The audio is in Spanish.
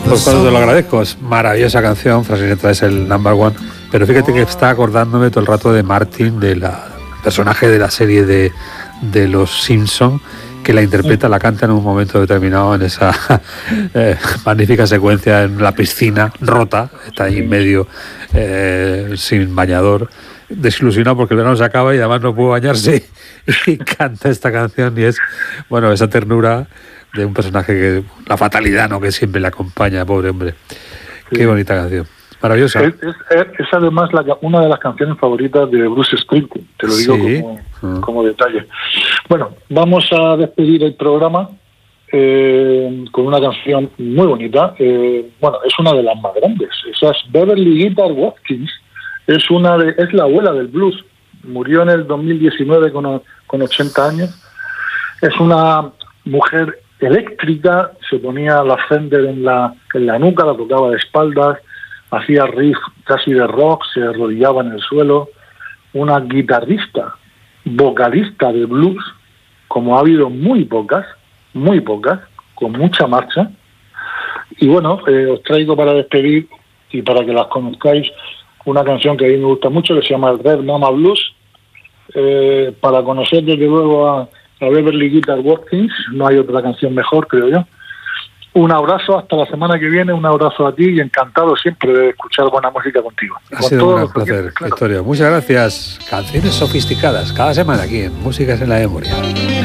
Pues cuando te lo agradezco, es maravillosa canción, Frank Sinatra es el number one, pero fíjate que está acordándome todo el rato de Martin, de la personaje de la serie de Los Simpson, que la interpreta, la canta en un momento determinado en esa magnífica secuencia en la piscina rota, está ahí en medio sin bañador, desilusionado porque el verano se acaba y además no puede bañarse y canta esta canción y es, bueno, esa ternura de un personaje que, la fatalidad, ¿no?, que siempre le acompaña, pobre hombre. Qué bonita canción, maravillosa. Es además una de las canciones favoritas de Bruce Springsteen, te lo digo como detalle. Bueno, vamos a despedir el programa con una canción muy bonita. Bueno, es una de las más grandes. Esa es Beverly Guitar Watkins. Es la abuela del blues. Murió en el 2019 con 80 años. Es una mujer eléctrica, se ponía la Fender en la nuca, la tocaba de espaldas, hacía riff casi de rock, se arrodillaba en el suelo. Una guitarrista, vocalista de blues, como ha habido muy pocas, con mucha marcha. Y bueno, os traigo para despedir y para que las conozcáis una canción que a mí me gusta mucho, que se llama el Red Mama Blues. Para conocer desde luego a Beverly Guitar Watkins, no hay otra canción mejor, creo yo. Un abrazo, hasta la semana que viene, un abrazo a ti y encantado siempre de escuchar buena música contigo. Ha sido un placer, claro. Victorio. Muchas gracias. Canciones sofisticadas, cada semana aquí en Músicas en la Memoria.